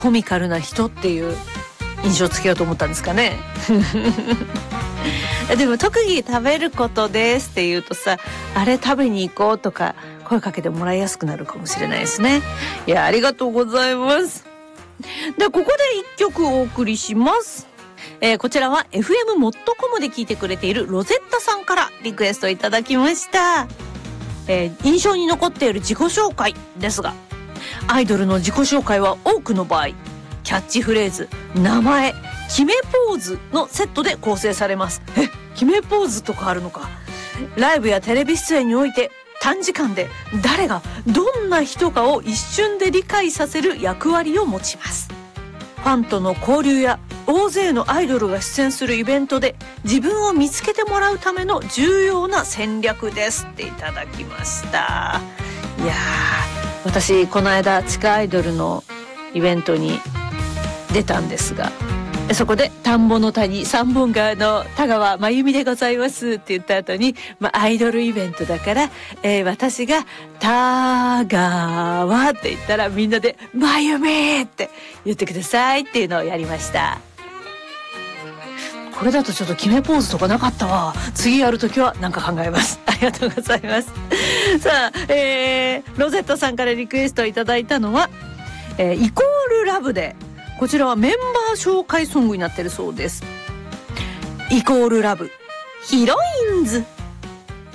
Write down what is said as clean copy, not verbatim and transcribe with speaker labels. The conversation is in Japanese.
Speaker 1: コミカルな人っていう印象つけようと思ったんですかね。でも特技食べることですって言うとさ、あれ食べに行こうとか声かけてもらいやすくなるかもしれないですね。いや、ありがとうございます。ではここで一曲お送りします。こちらは FM モットコムで聞いてくれているロゼッタさんからリクエストいただきました。印象に残っている自己紹介ですが、アイドルの自己紹介は多くの場合、キャッチフレーズ、名前、決めポーズのセットで構成されます。決めポーズとかあるのか。ライブやテレビ出演において短時間で誰がどんな人かを一瞬で理解させる役割を持ちます。ファンとの交流や大勢のアイドルが出演するイベントで自分を見つけてもらうための重要な戦略ですっていただきました。いやー、私この間地下アイドルのイベントに出たんですが、そこで田んぼの谷三本川の田川真由美でございますって言った後に、アイドルイベントだから、私が田川って言ったらみんなで真由美って言ってくださいっていうのをやりました。これだとちょっと決めポーズとかなかったわ。次やるときはなんか考えます。ありがとうございます。さあ、ロゼットさんからリクエストいただいたのは、イコールラブで、こちらはメンバー紹介ソングになっているそうです。イコールラブ、ヒロインズ。